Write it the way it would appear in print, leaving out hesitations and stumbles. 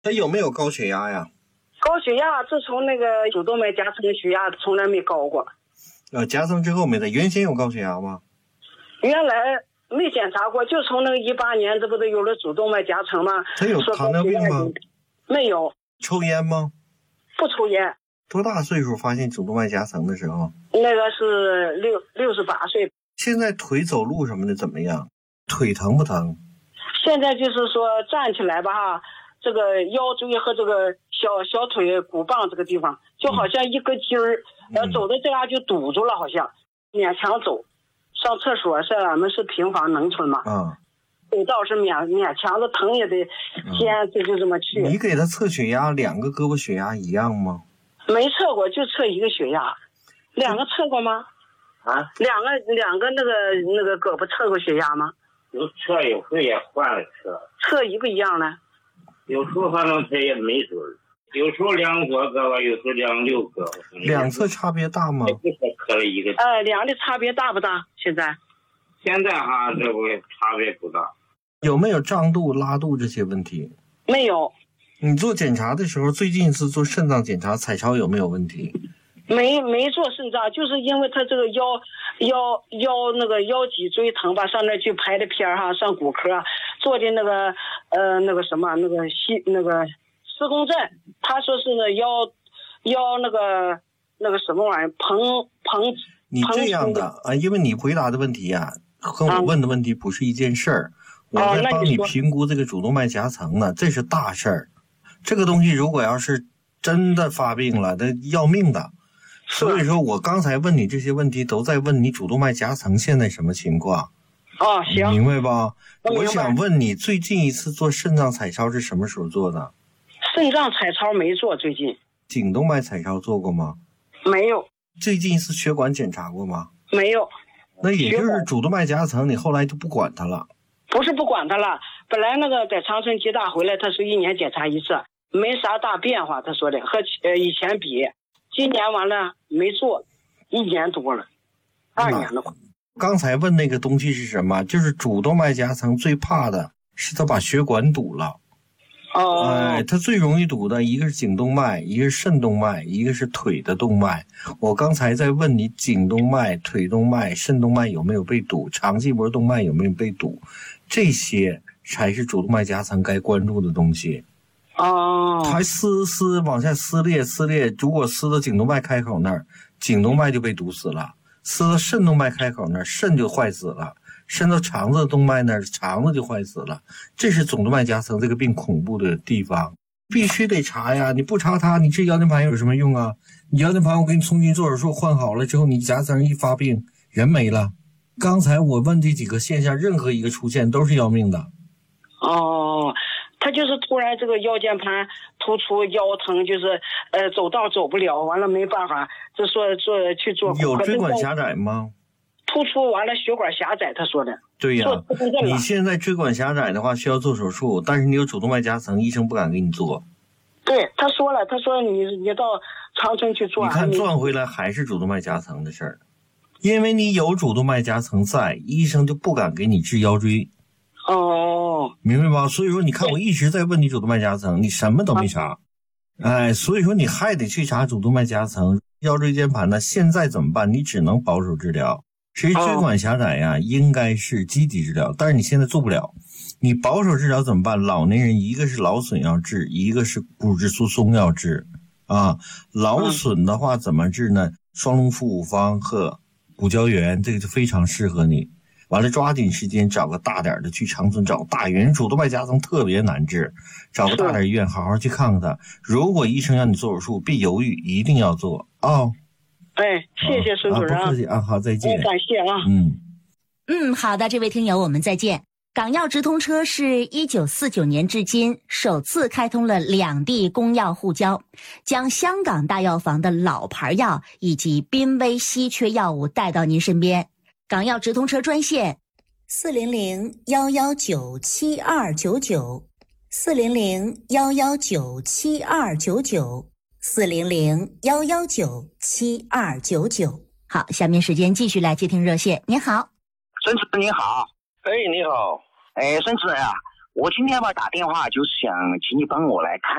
他有没有高血压呀？ 高血压自从那个主动脉夹层血压从来没高过。 夹层之后没的，原先有高血压吗？ 原来没检查过，就从那个18年，这不都有了主动脉夹层吗？ 他有糖尿病吗？ 没有。 抽烟吗？ 不抽烟。 多大岁数发现主动脉夹层的时候？ 那个是68岁。 现在腿走路什么的怎么样？腿疼不疼？ 现在就是说站起来吧哈，这个腰椎和这个小腿骨棒这个地方就好像一个筋儿，走的这样就堵住了，好像勉强走。上厕所是俺们是平房农村嘛，走道是勉强的，疼也得坚持就这么去。 你给他测血压，两个胳膊血压一样吗？ 没测过，就测一个血压。两个测过吗？ 啊？ 两个那个胳膊测过血压吗？ 有测，有时候也换了测。 测一个一样的。 有时候反正他也没准，有时候量左胳膊，有时候量右胳膊。 两侧差别大吗？ 测了一个。 量的差别大不大？现在哈，这不差别不大。 有没有胀肚、拉肚这些问题？ 没有。 你做检查的时候，最近一次做肾脏检查，彩超有没有问题？ 没做肾脏，就是因为他这个腰那个腰脊椎疼吧，上那去拍的片哈，上骨科做的那个那个什么那个磁共振，他说是那腰那个什么玩意儿膨。 你这样的啊，因为你回答的问题呀，和我问的问题不是一件事儿。我在帮你评估这个主动脉夹层呢，这是大事儿。这个东西如果要是真的发病了，那要命的。所以说我刚才问你这些问题，都在问你主动脉夹层现在什么情况。 行， 明白吧？我想问你，最近一次做肾脏彩超是什么时候做的？ 肾脏彩超没做，最近。 颈动脉彩超做过吗？ 没有。 最近一次血管检查过吗？ 没有。 那也就是主动脉夹层，你后来就不管它了？ 不是不管它了，本来那个在长春吉大回来，他是1年检查一次，没啥大变化，他说的和以前比。今年完了没做，1年多了，2年了吧。 刚才问那个东西是什么？就是主动脉夹层最怕的是它把血管堵了。它最容易堵的一个是颈动脉，一个是肾动脉，一个是腿的动脉。我刚才在问你颈动脉、腿动脉、肾动脉有没有被堵，肠系膜动脉有没有被堵，这些才是主动脉夹层该关注的东西。它撕往下撕裂，如果撕到颈动脉开口那儿，颈动脉就被堵死了；撕到肾动脉开口那儿，肾就坏死了；伸到肠子动脉那儿，肠子就坏死了。这是主动脉夹层这个病恐怖的地方，必须得查呀！你不查它，你吃腰间盘有什么用啊？你腰间盘我给你重新做手术换好了之后，你夹层一发病，人没了。刚才我问这几个现象，任何一个出现都是要命的。 他就是突然这个腰间盘突出，腰疼，就是走道走不了，完了没办法，就说去做。 有椎管狭窄吗？ 突出完了血管狭窄，他说的。对呀， 你现在椎管狭窄的话需要做手术，但是你有主动脉夹层，医生不敢给你做。 对，他说了，他说你到长春去做。 你看转回来还是主动脉夹层的事儿，因为你有主动脉夹层在，医生就不敢给你治腰椎。明白吧？所以说你看我一直在问你主动脉夹层，你什么都没查。所以说你还得去查主动脉夹层。腰椎间盘呢，现在怎么办？你只能保守治疗。椎管狭窄呀，应该是积极治疗，但是你现在做不了。你保守治疗怎么办？老年人一个是劳损要治，一个是骨质疏松要治劳损的话怎么治呢？双龙附五方和骨胶原，这个就非常适合你。完了抓紧时间找个大点的，去长春找大医院。主动脉夹层特别难治，找个大点医院好好去看看他。如果医生让你做手术，别犹豫，一定要做谢谢孙主任。 不客气好，再见。 感谢好的，这位听友我们再见。港药直通车是1949年至今首次开通了两地公药互交，将香港大药房的老牌药以及濒危稀缺药物带到您身边。港药直通车专线400-119-7299 400-119-7299 400-119-7299。好，下面时间继续来接听热线。您好， 孙主任您好。 你好。 孙主任啊， 我今天吧打电话就是想请你帮我来看